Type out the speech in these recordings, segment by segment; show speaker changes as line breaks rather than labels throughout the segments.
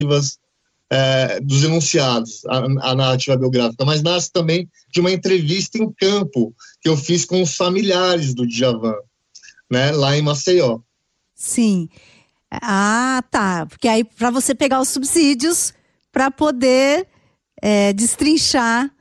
dos enunciados, a narrativa biográfica, mas nasce também de uma entrevista em campo que eu fiz com os familiares do Djavan, né, lá em Maceió.
Sim. Ah, tá. Porque aí para você pegar os subsídios para poder destrinchar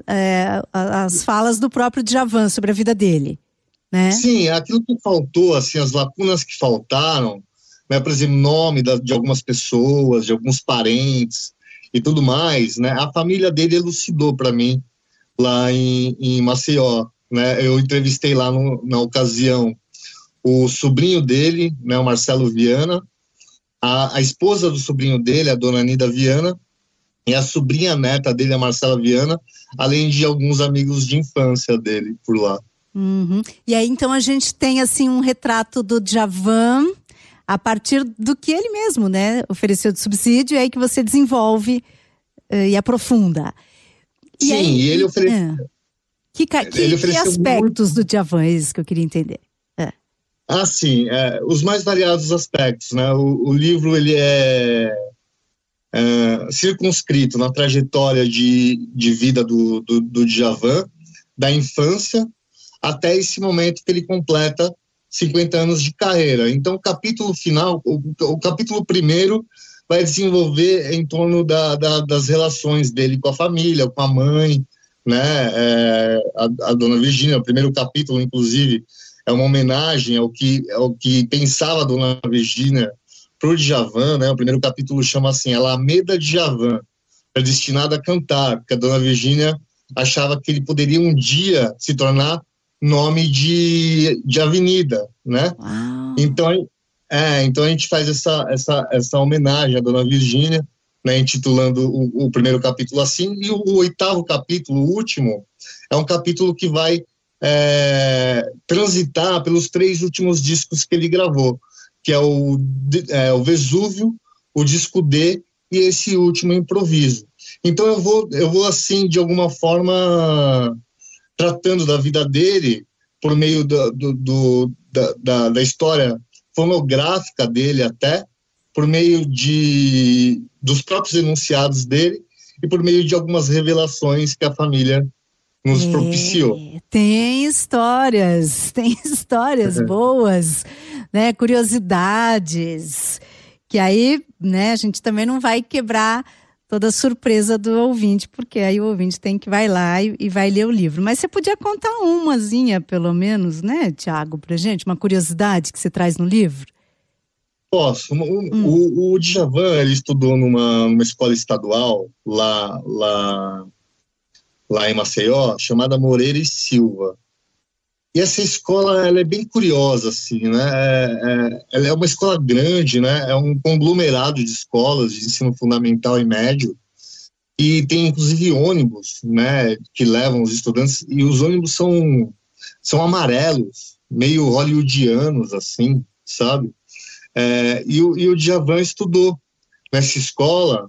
as falas do próprio Djavan sobre a vida dele, né?
Sim, aquilo que faltou, assim, as lacunas que faltaram, né, por exemplo, nome de algumas pessoas, de alguns parentes e tudo mais, né, a família dele elucidou para mim lá em Maceió, né, eu entrevistei lá na ocasião o sobrinho dele, né, o Marcelo Viana, a esposa do sobrinho dele, a dona Nida Viana, e a sobrinha neta dele, a Marcela Viana, além de alguns amigos de infância dele por lá.
Uhum. E aí então a gente tem assim um retrato do Djavan a partir do que ele mesmo, né, ofereceu de subsídio, e aí que você desenvolve e aprofunda.
Sim,
aí,
e ele ofereceu...
Que aspectos do Djavan, é isso que eu queria entender.
Sim, os mais variados aspectos, né? O livro ele é circunscrito na trajetória de vida do Djavan, da infância até esse momento que ele completa 50 anos de carreira. Então, o capítulo final, o capítulo primeiro vai desenvolver em torno das relações dele com a família, com a mãe, né? A dona Virgínia, o primeiro capítulo, inclusive, é uma homenagem ao que pensava a dona Virgínia pro Djavan, né? O primeiro capítulo chama assim, Alameda Djavan, predestinada a cantar, porque a dona Virgínia achava que ele poderia um dia se tornar nome de avenida, né? Então a gente faz essa homenagem à dona Virgínia, né, intitulando o primeiro capítulo assim, e o oitavo capítulo, o último, é um capítulo que vai transitar pelos 3 últimos discos que ele gravou, que é o Vesúvio, o disco D e esse último Improviso. Então eu vou assim, de alguma forma, tratando da vida dele por meio da história fonográfica dele até, por meio dos próprios enunciados dele e por meio de algumas revelações que a família nos propiciou.
Tem histórias boas, né? Curiosidades, que aí, né, a gente também não vai quebrar toda a surpresa do ouvinte, porque aí o ouvinte vai lá e vai ler o livro. Mas você podia contar umazinha, pelo menos, né, Tiago, pra gente? Uma curiosidade que você traz no livro?
Posso. O Djavan, ele estudou numa escola estadual lá em Maceió, chamada Moreira e Silva. E essa escola, ela é bem curiosa, assim, né? Ela é uma escola grande, né? É um conglomerado de escolas de ensino fundamental e médio, e tem inclusive ônibus, né? Que levam os estudantes, e os ônibus são amarelos, meio hollywoodianos, assim, sabe? E o Djavan estudou nessa escola,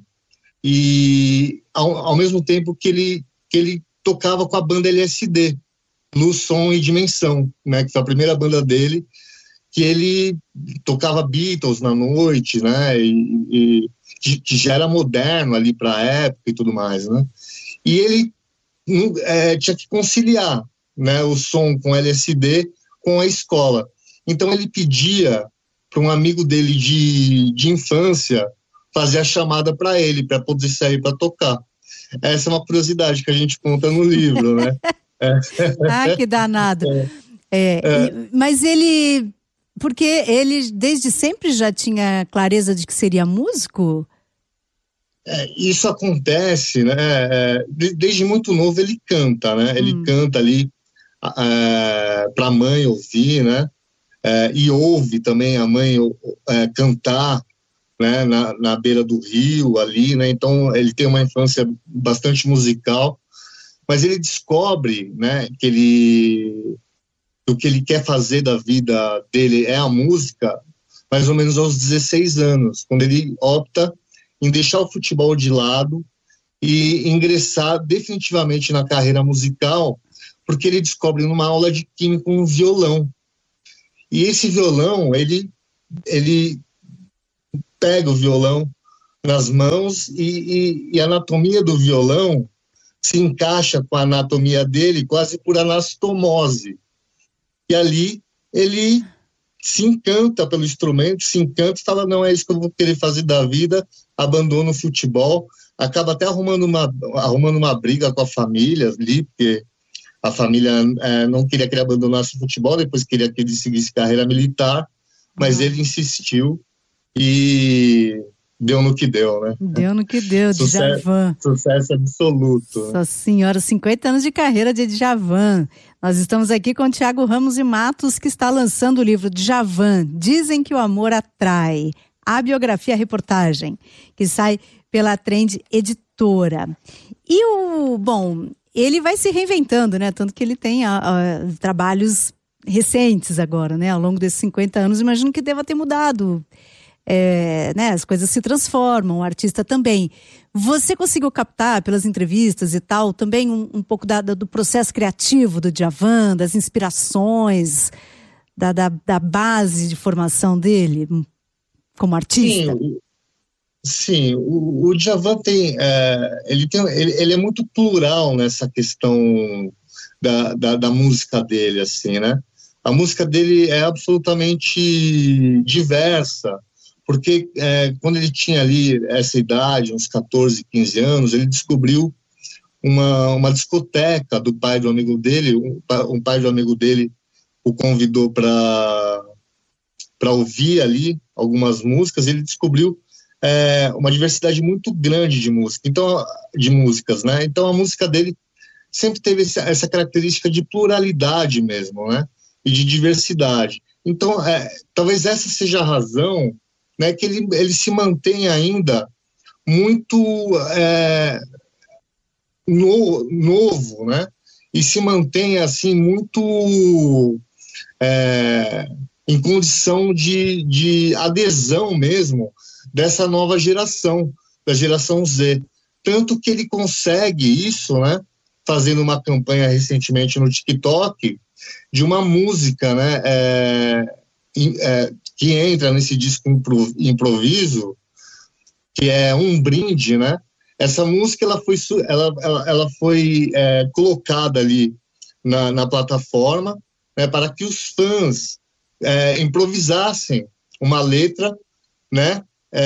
e ao mesmo tempo que ele tocava com a banda LSD, Luz, Som e Dimensão, né, que foi a primeira banda dele, que ele tocava Beatles na noite, né, e que já era moderno ali para a época e tudo mais, né, e ele tinha que conciliar, né, o som com LSD com a escola. Então ele pedia para um amigo dele de infância fazer a chamada para ele, para poder sair para tocar. Essa é uma curiosidade que a gente conta no livro, né?
Que danado. Mas ele... Porque ele desde sempre já tinha clareza de que seria músico?
Isso acontece, né? Desde muito novo ele canta, né? Ele canta ali para a mãe ouvir, né? E ouve também a mãe cantar, né? Na beira do rio ali, né? Então ele tem uma infância bastante musical, mas ele descobre, né? O que ele quer fazer da vida dele é a música, mais ou menos aos 16 anos, quando ele opta em deixar o futebol de lado e ingressar definitivamente na carreira musical, porque ele descobre numa aula de química um violão. E esse violão, ele pega o violão, nas mãos e a anatomia do violão se encaixa com a anatomia dele quase por anastomose. E ali ele se encanta pelo instrumento, se encanta e fala, não, é isso que eu vou querer fazer da vida, abandona o futebol, acaba até arrumando uma briga com a família ali, porque a família não queria que ele abandonasse o futebol, depois queria que ele seguisse carreira militar, mas ele insistiu e deu no que deu, né?
Deu no que deu, Djavan.
Sucesso absoluto.
Nossa senhora, 50 anos de carreira de Djavan. Nós estamos aqui com o Thiago Ramos e Matos, que está lançando o livro Djavan, Dizem que o Amor Atrai, a biografia, a reportagem, que sai pela Trend Editora. E ele vai se reinventando, né? Tanto que ele tem trabalhos recentes agora, né? Ao longo desses 50 anos, imagino que deva ter mudado. Né, as coisas se transformam, o artista também. Você conseguiu captar pelas entrevistas e tal também um pouco do processo criativo do Djavan, das inspirações, da base de formação dele como artista?
Sim, o Djavan ele é muito plural nessa questão da música dele, assim, né? A música dele é absolutamente diversa. Porque quando ele tinha ali essa idade, uns 14, 15 anos, ele descobriu uma discoteca do pai do amigo dele. Um pai do amigo dele o convidou para ouvir ali algumas músicas. Ele descobriu uma diversidade muito grande de músicas, né? Então a música dele sempre teve essa característica de pluralidade mesmo, né? E de diversidade. Então talvez essa seja a razão, né, que ele se mantém ainda muito novo, né, e se mantém assim muito em condição de adesão mesmo dessa nova geração, da geração Z. Tanto que ele consegue isso, né, fazendo uma campanha recentemente no TikTok de uma música, né, que entra nesse disco improviso, que é Um Brinde, né? Essa música ela foi colocada ali na plataforma, né, para que os fãs improvisassem uma letra, né?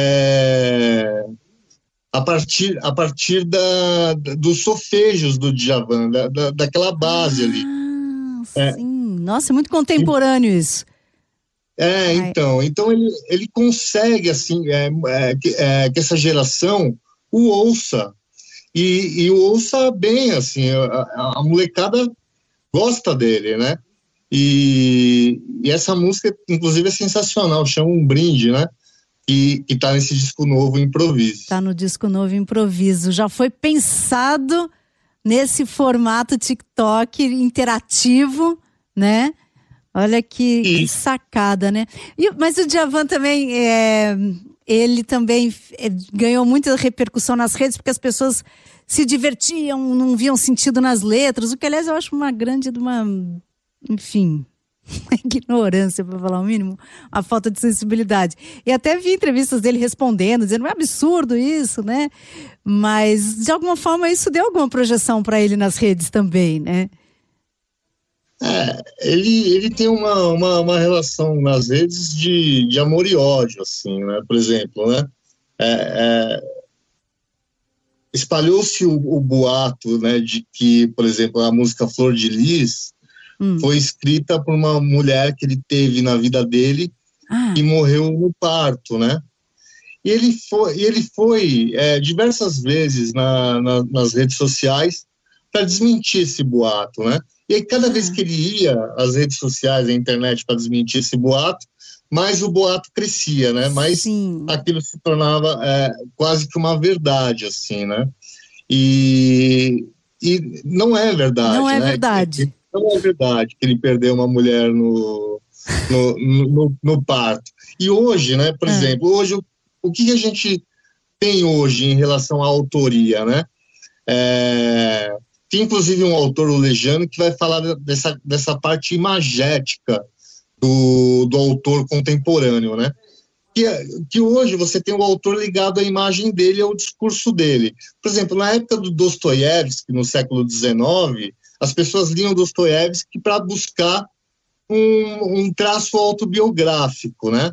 A partir dos solfejos do Djavan, daquela base ali.
Sim. Nossa, é muito contemporâneo isso.
Então ele consegue, assim, que essa geração o ouça, e o ouça bem, assim, a molecada gosta dele, né? E essa música, inclusive, é sensacional, chama Um Brinde, né? Que tá nesse disco novo, Improviso.
Tá no disco novo, Improviso. Já foi pensado nesse formato TikTok interativo, né? Olha que sacada, né? Mas o Djavan também, ele também ganhou muita repercussão nas redes, porque as pessoas se divertiam, não viam sentido nas letras, o que, aliás, eu acho uma grande, enfim, ignorância, para falar o mínimo, a falta de sensibilidade. E até vi entrevistas dele respondendo, dizendo, é absurdo isso, né? Mas, de alguma forma, isso deu alguma projeção para ele nas redes também, né?
Ele tem uma relação nas redes de amor e ódio, assim, né? Por exemplo, né? Espalhou-se o boato, né, de que, por exemplo, a música Flor de Lis foi escrita por uma mulher que ele teve na vida dele e morreu no parto, né? E ele foi diversas vezes nas redes sociais para desmentir esse boato, né? E aí, cada vez que ele ia às redes sociais, à internet, para desmentir esse boato, mais o boato crescia, né? Mais aquilo se tornava quase que uma verdade, assim, né? E não é verdade,
não é
né?
verdade.
Não é verdade que ele perdeu uma mulher no parto. E hoje, né? Por exemplo, hoje, o que a gente tem hoje em relação à autoria, né? Tem inclusive um autor, o Lejano, que vai falar dessa parte imagética do autor contemporâneo, né? que hoje você tem o autor ligado à imagem dele, ao discurso dele. Por exemplo, na época do Dostoiévski, no século XIX, as pessoas liam Dostoiévski para buscar um traço autobiográfico, né?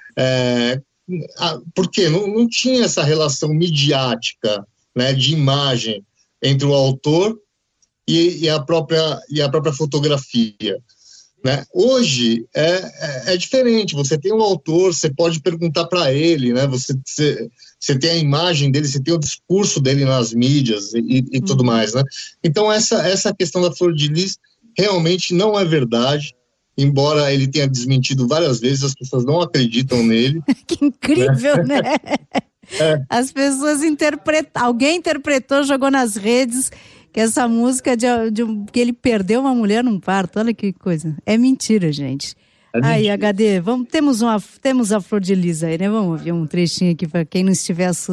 Porque não tinha essa relação midiática, né, de imagem entre o autor e a própria fotografia. Né? Hoje é diferente, você tem um autor, você pode perguntar para ele, né? Você tem a imagem dele, você tem o discurso dele nas mídias e tudo mais. Né? Então essa questão da Flor de Lis realmente não é verdade, embora ele tenha desmentido várias vezes, as pessoas não acreditam nele.
Que incrível, né? As pessoas alguém interpretou, jogou nas redes que essa música que ele perdeu uma mulher num parto. Olha que coisa. É mentira, gente. Aí, HD, temos a Flor de Lis aí, né? Vamos ouvir um trechinho aqui para quem não estiver assustado.